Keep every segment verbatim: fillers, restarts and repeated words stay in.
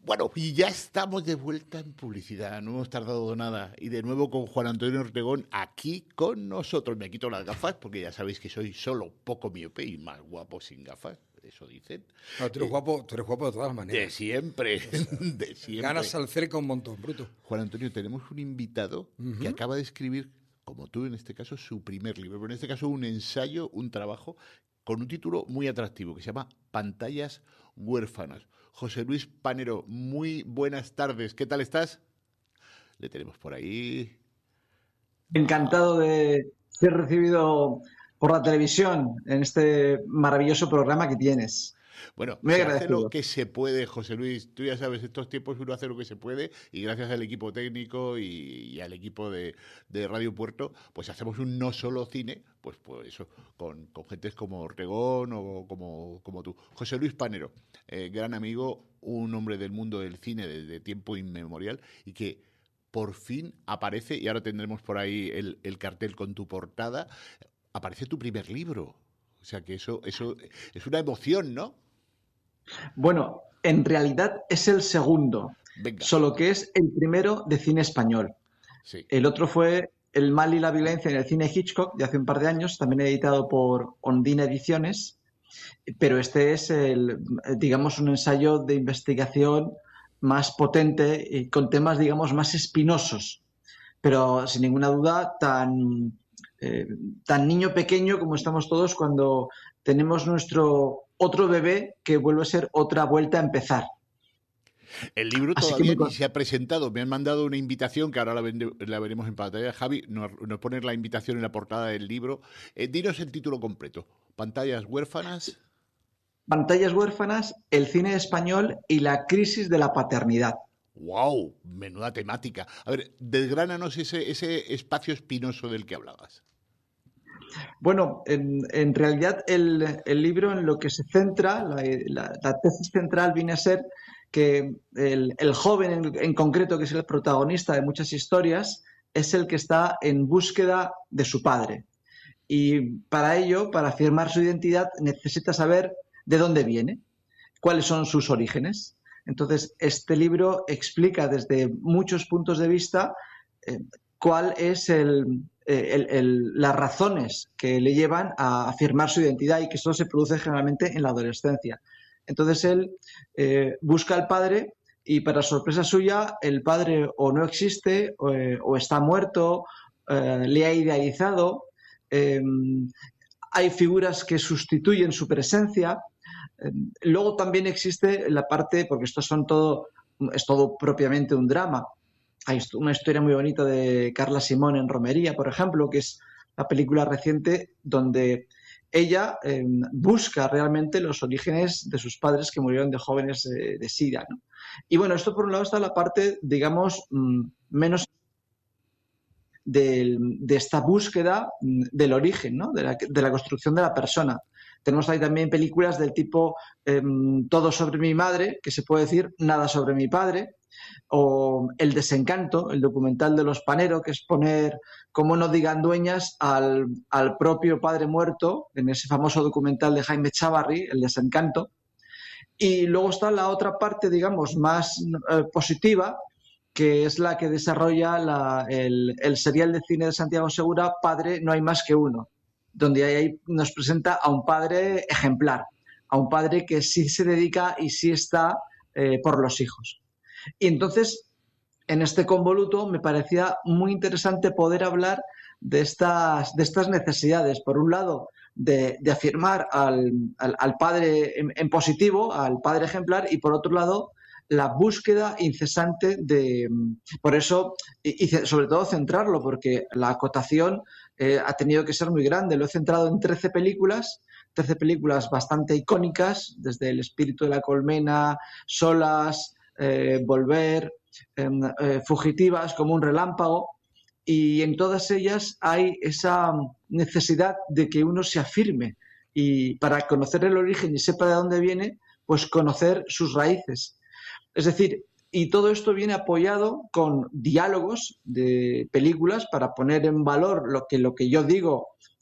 Bueno, y ya estamos de vuelta en publicidad, no hemos tardado nada. Y de nuevo con Juan Antonio Ortegón aquí con nosotros. Me quito las gafas porque ya sabéis que soy solo poco miope y más guapo sin gafas, eso dicen. No, tú, eres guapo, tú eres guapo de todas maneras. De siempre, o sea, de siempre. Ganas al cerca un montón, bruto. Juan Antonio, tenemos un invitado uh-huh. que acaba de escribir, como tú en este caso, su primer libro. Pero en este caso un ensayo, un trabajo con un título muy atractivo que se llama Pantallas huérfanas. José Luis Panero, muy buenas tardes. ¿Qué tal estás? Le tenemos por ahí. Encantado de ser recibido por la televisión en este maravilloso programa que tienes. Bueno, se hace lo que se puede, José Luis. Tú ya sabes, estos tiempos uno hace lo que se puede y gracias al equipo técnico y, y al equipo de, de Radio Puerto, pues hacemos un no solo cine, pues, pues eso, con, con gentes como Ortegón o como, como tú. José Luis Panero, eh, gran amigo, un hombre del mundo del cine desde tiempo inmemorial y que por fin aparece, y ahora tendremos por ahí el, el cartel con tu portada, aparece tu primer libro. O sea que eso, eso es una emoción, ¿no? Bueno, en realidad es el segundo, Venga. Solo que es el primero de cine español. Sí. El otro fue El mal y la violencia en el cine Hitchcock, de hace un par de años, también editado por Ondina Ediciones, pero este es, el, digamos, un ensayo de investigación más potente y con temas, digamos, más espinosos, pero sin ninguna duda tan, eh, tan niño pequeño como estamos todos cuando tenemos nuestro otro bebé que vuelve a ser otra vuelta a empezar. El libro Así todavía me... ni se ha presentado. Me han mandado una invitación que ahora la, vende, la veremos en pantalla. Javi nos, nos pone la invitación en la portada del libro. Eh, dinos el título completo. Pantallas huérfanas. Pantallas huérfanas, el cine español y la crisis de la paternidad. ¡Wow! Menuda temática. A ver, desgránanos ese, ese espacio espinoso del que hablabas. Bueno, en, en realidad el, el libro en lo que se centra, la, la, la tesis central viene a ser que el, el joven en, en concreto, que es el protagonista de muchas historias, es el que está en búsqueda de su padre. Y para ello, para afirmar su identidad, necesita saber de dónde viene, cuáles son sus orígenes. Entonces, este libro explica desde muchos puntos de vista eh, cuál es el... El, el, las razones que le llevan a afirmar su identidad y que eso se produce generalmente en la adolescencia. Entonces él eh, busca al padre y para sorpresa suya el padre o no existe o, eh, o está muerto, eh, le ha idealizado, eh, hay figuras que sustituyen su presencia. Eh, luego también existe la parte, porque esto son todo, es todo propiamente un drama. Hay una historia muy bonita de Carla Simón en Romería, por ejemplo, que es la película reciente donde ella eh, busca realmente los orígenes de sus padres que murieron de jóvenes eh, de SIDA, ¿no? Y bueno, esto por un lado está la parte, digamos, mmm, menos de, de esta búsqueda mmm, del origen, ¿no? De la, de la construcción de la persona. Tenemos ahí también películas del tipo eh, Todo sobre mi madre, que se puede decir Nada sobre mi padre, o El desencanto, el documental de los Panero, que es poner, como no digan dueñas, al, al propio padre muerto, en ese famoso documental de Jaime Chávarri, El desencanto. Y luego está la otra parte, digamos, más eh, positiva, que es la que desarrolla la, el, el serial de cine de Santiago Segura, Padre, no hay más que uno, donde ahí nos presenta a un padre ejemplar, a un padre que sí se dedica y sí está eh, por los hijos. Y entonces, en este convoluto, me parecía muy interesante poder hablar de estas, de estas necesidades. Por un lado, de, de afirmar al, al, al padre en, en positivo, al padre ejemplar, y por otro lado, la búsqueda incesante de... Por eso, y, y sobre todo centrarlo, porque la acotación eh, ha tenido que ser muy grande. Lo he centrado en trece películas, trece películas bastante icónicas, desde El espíritu de la colmena, Solas... Eh, volver, eh, eh, fugitivas como un relámpago, y en todas ellas hay esa necesidad de que uno se afirme y para conocer el origen y sepa de dónde viene, pues conocer sus raíces. Es decir, y todo esto viene apoyado con diálogos de películas para poner en valor lo que, lo que yo digo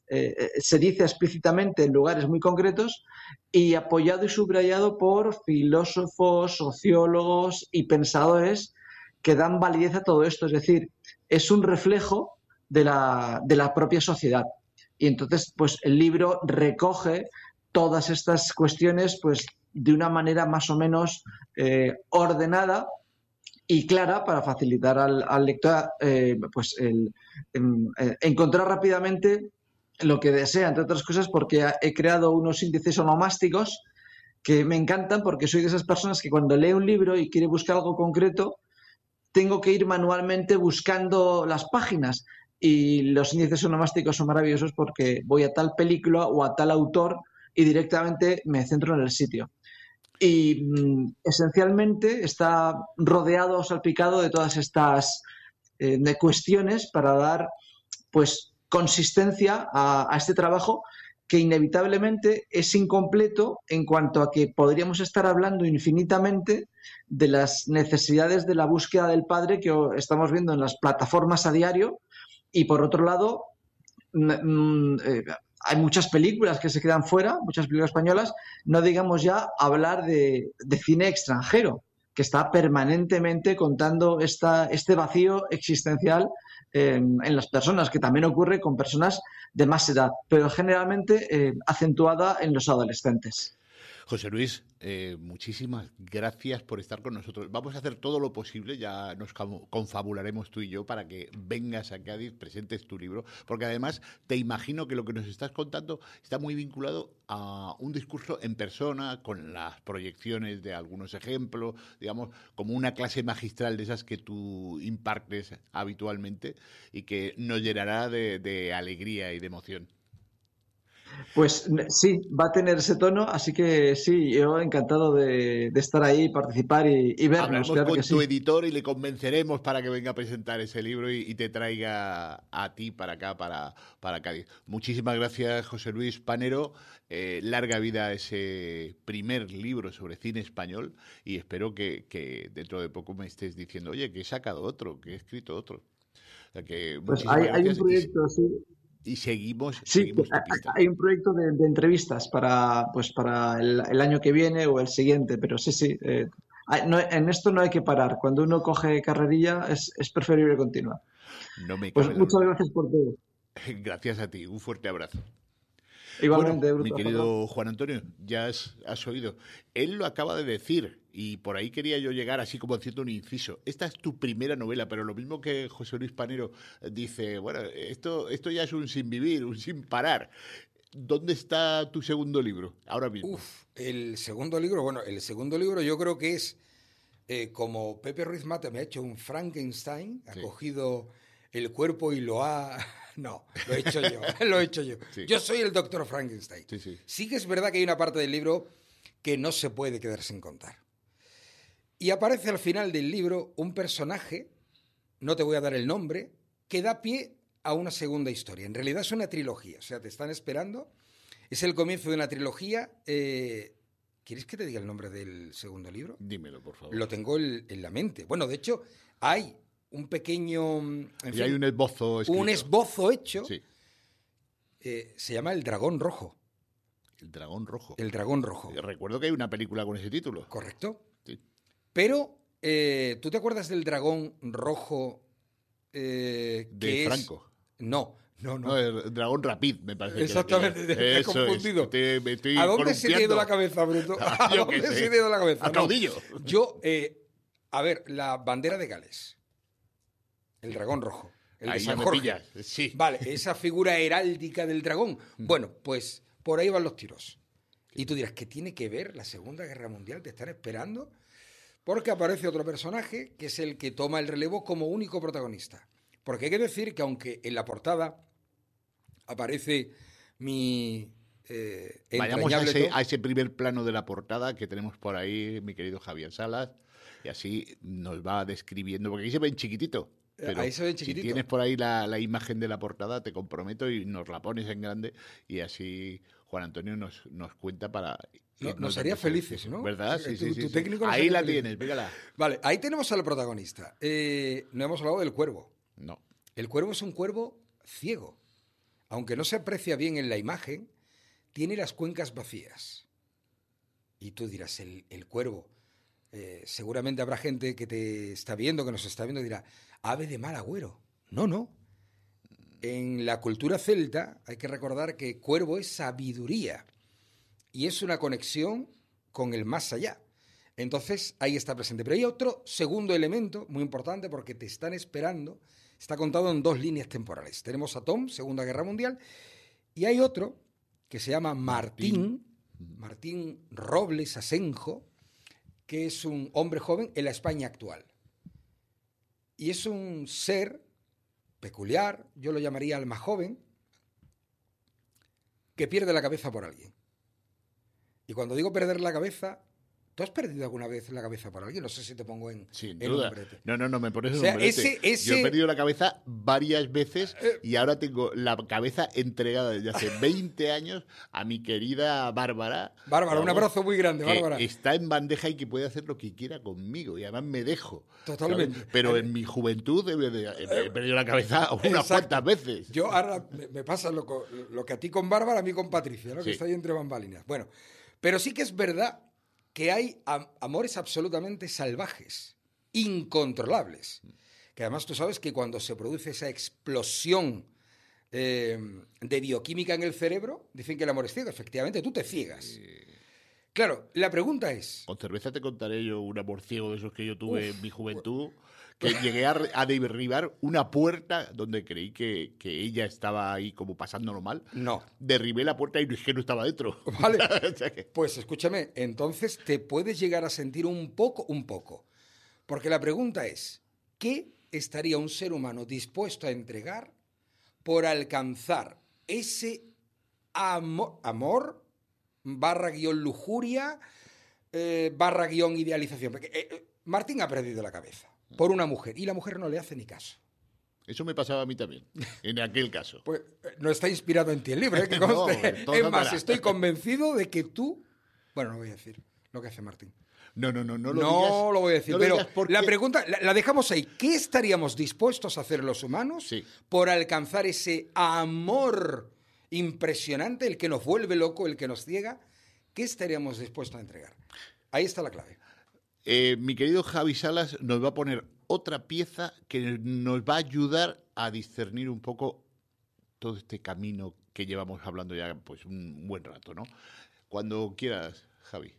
eh, se dice explícitamente en lugares muy concretos y apoyado y subrayado por filósofos, sociólogos y pensadores que dan validez a todo esto. Es decir, es un reflejo de la, de la propia sociedad. Y entonces, pues el libro recoge todas estas cuestiones, pues de una manera más o menos eh, ordenada y clara para facilitar al, al lector eh, pues el, en, eh, encontrar rápidamente lo que desea, entre otras cosas porque he creado unos índices onomásticos que me encantan porque soy de esas personas que cuando lee un libro y quiere buscar algo concreto, tengo que ir manualmente buscando las páginas y los índices onomásticos son maravillosos porque voy a tal película o a tal autor y directamente me centro en el sitio. Y mm, esencialmente está rodeado o salpicado de todas estas eh, de cuestiones para dar pues consistencia a, a este trabajo que inevitablemente es incompleto en cuanto a que podríamos estar hablando infinitamente de las necesidades de la búsqueda del padre que estamos viendo en las plataformas a diario y por otro lado mm, eh, hay muchas películas que se quedan fuera, muchas películas españolas, no digamos ya hablar de, de cine extranjero, que está permanentemente contando esta, este vacío existencial en, en las personas, que también ocurre con personas de más edad, pero generalmente eh, acentuada en los adolescentes. José Luis, eh, muchísimas gracias por estar con nosotros. Vamos a hacer todo lo posible, ya nos confabularemos tú y yo para que vengas a Cádiz, presentes tu libro, porque además te imagino que lo que nos estás contando está muy vinculado a un discurso en persona, con las proyecciones de algunos ejemplos, digamos, como una clase magistral de esas que tú impartes habitualmente y que nos llenará de, de alegría y de emoción. Pues sí, va a tener ese tono, así que sí, yo encantado de, de estar ahí, participar y, y vernos. Hablaremos claro con que tu sí. editor y le convenceremos para que venga a presentar ese libro y, y te traiga a ti para acá, para, para Cádiz. Muchísimas gracias, José Luis Panero. Eh, larga vida a ese primer libro sobre cine español y espero que, que dentro de poco me estés diciendo, oye, que he sacado otro, que he escrito otro. O sea que Pues hay, hay un proyecto, sí. Y seguimos, Sí, seguimos tu pista. hay un proyecto de, de entrevistas para, pues para el, el año que viene o el siguiente, pero sí, sí. Eh, no, en esto no hay que parar. Cuando uno coge carrerilla es, es preferible continuar. No me Pues cabe muchas duda. gracias por todo. Gracias a ti. Un fuerte abrazo. Igualmente, bueno, Bruto, mi querido Juan Antonio, ya has, has oído. Él lo acaba de decir y por ahí quería yo llegar así como haciendo un inciso. Esta es tu primera novela, pero lo mismo que José Luis Panero dice, bueno, esto, esto ya es un sin vivir, un sin parar. ¿Dónde está tu segundo libro ahora mismo? Uf, el segundo libro, bueno, el segundo libro yo creo que es eh, como Pepe Ruiz Mata me ha hecho un Frankenstein, ha sí. cogido el cuerpo y lo ha... No, lo he hecho yo, lo he hecho yo. Sí. Yo soy el doctor Frankenstein. Sí, sí. Sí que es verdad que hay una parte del libro que no se puede quedar sin contar. Y aparece al final del libro un personaje, no te voy a dar el nombre, que da pie a una segunda historia. En realidad es una trilogía, o sea, te están esperando. Es el comienzo de una trilogía. Eh, ¿Quieres que te diga el nombre del segundo libro? Dímelo, por favor. Lo tengo en, en la mente. Bueno, de hecho, hay... un pequeño... En y fin, hay un esbozo escrito. Un esbozo hecho. Sí. Eh, se llama El Dragón Rojo. El Dragón Rojo. El Dragón Rojo. Recuerdo que hay una película con ese título. Correcto. Sí. Pero, eh, ¿tú te acuerdas del Dragón Rojo? Eh, de que Franco. Es... No, no, no. No, el Dragón Rapid, me parece. Exactamente, que te he confundido. Es. Te, me estoy ¿A dónde se te ha ido la cabeza, Bruto? ¿A Yo dónde qué se sé. te ha ido la cabeza? A caudillo. No. Yo, eh, a ver, la bandera de Gales. El dragón rojo. El ahí de San ya me Jorge. pillas. Sí. Vale, esa figura heráldica del dragón. Bueno, pues por ahí van los tiros. Y tú dirás, ¿qué tiene que ver la Segunda Guerra Mundial? ¿Te están esperando? Porque aparece otro personaje que es el que toma el relevo como único protagonista. Porque hay que decir que aunque en la portada aparece mi... Eh, Vayamos a ese, a ese primer plano de la portada que tenemos por ahí, mi querido Javier Salas, y así nos va describiendo, porque ahí se ve en chiquitito. Pero ahí se ve en chiquitito. Si tienes por ahí la, la imagen de la portada, te comprometo y nos la pones en grande y así Juan Antonio nos, nos cuenta para... No, nos haría felices, ¿no? ¿Verdad? Sí, tu, sí, sí. Tu sí. técnico ahí la felices. tienes, véngala. Vale, ahí tenemos al protagonista. Eh, no hemos hablado del cuervo. No. El cuervo es un cuervo ciego. aunque no se aprecia bien en la imagen, tiene las cuencas vacías. Y tú dirás, el, el cuervo, eh, seguramente habrá gente que te está viendo, que nos está viendo, y dirá, ave de mal agüero. No, no. En la cultura celta hay que recordar que cuervo es sabiduría y es una conexión con el más allá. Entonces, ahí está presente. Pero hay otro segundo elemento muy importante porque te están esperando. Está contado en dos líneas temporales. Tenemos a Tom, Segunda Guerra Mundial, y hay otro que se llama Martín, Martín Robles Asenjo, que es un hombre joven en la España actual. Y es un ser peculiar, yo lo llamaría alma joven, que pierde la cabeza por alguien. Y cuando digo perder la cabeza, ¿tú has perdido alguna vez la cabeza por alguien? No sé si te pongo en, Sin en duda. un brete. No, no, no, me pones en O sea, un brete. ese- ese- Yo he perdido la cabeza varias veces y ahora tengo la cabeza entregada desde hace veinte años a mi querida Bárbara. Bárbara, un Vamos, abrazo muy grande, que Bárbara. está en bandeja y que puede hacer lo que quiera conmigo y además me dejo. Totalmente. ¿sabes? Pero en mi juventud he, he- he perdido la cabeza unas Exacto. cuantas veces. Yo ahora me, me pasa lo, co- lo que a ti con Bárbara, a mí con Patricia, ¿no? Sí. Que está ahí entre bambalinas. Bueno, pero sí que es verdad que hay am- amores absolutamente salvajes, incontrolables. Que además tú sabes que cuando se produce esa explosión eh, de bioquímica en el cerebro, dicen que el amor es ciego. Efectivamente, tú te ciegas. Claro, la pregunta es... Con cerveza te contaré yo un amor ciego de esos que yo tuve en mi juventud, que llegué a, re- a derribar una puerta donde creí que, que ella estaba ahí como pasándolo mal. No. Derribé la puerta y no es que no estaba dentro. Vale. O sea que- Pues escúchame, entonces te puedes llegar a sentir un poco, un poco. Porque la pregunta es, ¿qué estaría un ser humano dispuesto a entregar por alcanzar ese amor, amor barra guión lujuria, eh, barra guión idealización? Porque eh, eh, Martín ha perdido la cabeza por una mujer y la mujer no le hace ni caso. Eso me pasaba a mí también, en aquel caso. Pues eh, no está inspirado en ti el libro, ¿eh? Que No, conste. en todo Es más, camarada. estoy convencido de que tú... Bueno, no voy a decir lo que hace Martín. No, no, no, no lo No digas. lo voy a decir, no lo pero digas porque- la pregunta la, la dejamos ahí. ¿Qué estaríamos dispuestos a hacer los humanos Sí. por alcanzar ese amor impresionante, el que nos vuelve loco, el que nos ciega? ¿Qué estaríamos dispuestos a entregar? Ahí está la clave. Eh, mi querido Javi Salas nos va a poner otra pieza que nos va a ayudar a discernir un poco todo este camino que llevamos hablando ya pues un buen rato, ¿no? Cuando quieras, Javi.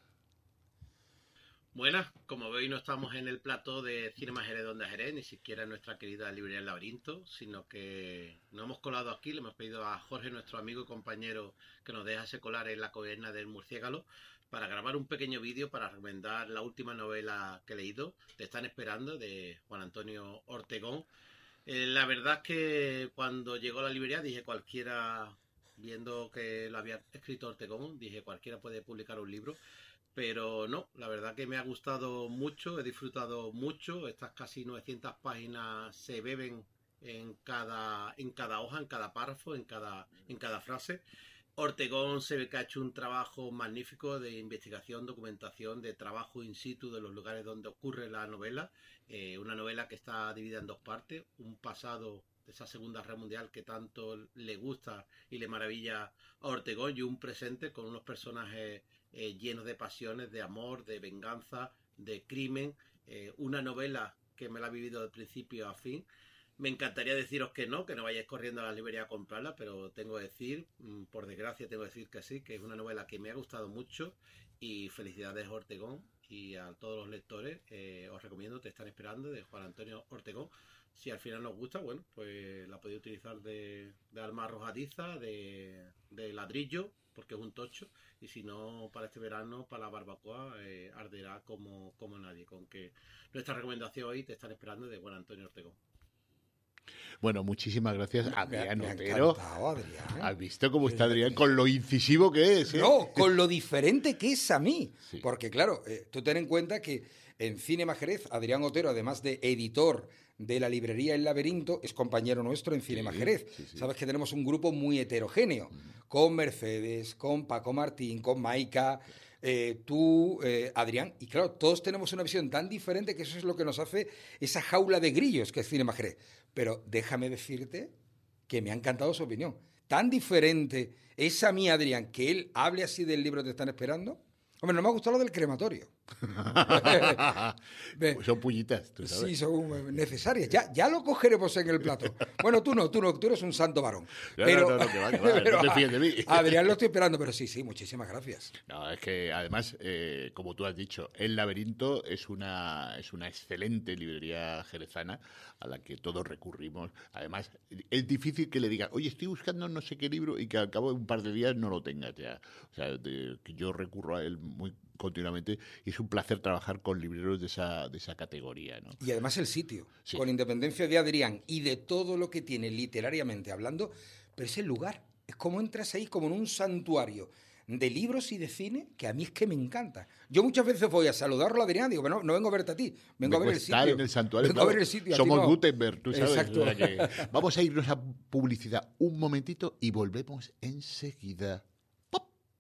Buenas, como veis no estamos en el plató de Cinema Jerez de Onda Jerez, ni siquiera en nuestra querida librería El Laberinto, sino que nos hemos colado aquí, le hemos pedido a Jorge, nuestro amigo y compañero, que nos dejase colar en la caverna del murciélago para grabar un pequeño vídeo para recomendar la última novela que he leído, Te están esperando, de Juan Antonio Ortegón. Eh, la verdad es que cuando llegó a la librería dije cualquiera, viendo que lo había escrito Ortegón, dije cualquiera puede publicar un libro. Pero no, la verdad que me ha gustado mucho, he disfrutado mucho. Estas casi novecientas páginas se beben en cada, en cada hoja, en cada párrafo, en cada, en cada frase. Ortegón se ve que ha hecho un trabajo magnífico de investigación, documentación, de trabajo in situ de los lugares donde ocurre la novela. Eh, una novela que está dividida en dos partes, un pasado de esa Segunda Guerra Mundial que tanto le gusta y le maravilla a Ortegón, y un presente con unos personajes eh, llenos de pasiones, de amor, de venganza, de crimen. Eh, una novela que me la he vivido de principio a fin. Me encantaría deciros que no, que no vayáis corriendo a la librería a comprarla, pero tengo que decir, por desgracia tengo que decir que sí, que es una novela que me ha gustado mucho, y felicidades Ortegón, y a todos los lectores eh, os recomiendo Te están esperando, de Juan Antonio Ortegón. Si al final nos gusta, bueno, pues la podéis utilizar de, de arma arrojadiza, de, de ladrillo, porque es un tocho, y si no, para este verano, para la barbacoa, eh, arderá como, como nadie. Con que nuestra recomendación hoy Te están esperando, de Juan Antonio Ortegón. Bueno, muchísimas gracias, Adrián Me ha Otero. encantado, Adrián. ¿Has visto cómo está Adrián con lo incisivo que es? ¿eh? No, con lo diferente que es a mí. Sí. Porque, claro, eh, tú ten en cuenta que en Cinema Jerez, Adrián Otero, además de editor de la librería El Laberinto, es compañero nuestro en Cinema Sí, Jerez. sí, sí. Sabes que tenemos un grupo muy heterogéneo, con Mercedes, con Paco Martín, con Maika, eh, tú, eh, Adrián, y claro, todos tenemos una visión tan diferente que eso es lo que nos hace esa jaula de grillos que es Cinema Jerez. Pero déjame decirte que me ha encantado su opinión. Tan diferente es a mí, Adrián, que él hable así del libro Te están esperando. Hombre, no me ha gustado lo del crematorio. Son pullitas, tú sabes. Sí, son necesarias. Ya, ya lo cogeremos en el plato. Bueno, tú no, tú no, tú eres un santo varón. No, pero, no, no, no, que va, que va, pero no te fíes de mí. A Adrián lo estoy esperando, pero sí, sí, muchísimas gracias. No, es que además, eh, como tú has dicho, El Laberinto es una, es una excelente librería jerezana a la que todos recurrimos. Además, es difícil que le digan, oye, estoy buscando no sé qué libro y que al cabo de un par de días no lo tengas ya. O sea, de, que yo recurro a él muy continuamente y es un placer trabajar con libreros de esa, de esa categoría, ¿no? Y además el sitio, Sí. con independencia de Adrián y de todo lo que tiene literariamente hablando, pero es el lugar. Es como entras ahí como en un santuario de libros y de cine que a mí es que me encanta. Yo muchas veces voy a saludarlo a Adrián, digo, no, no vengo a verte a ti, vengo, vengo a ver el sitio. Estar en el santuario. Vengo a ver el sitio. Somos no. Gutenberg, tú sabes. Exacto. O sea que vamos a irnos a publicidad un momentito y volvemos enseguida.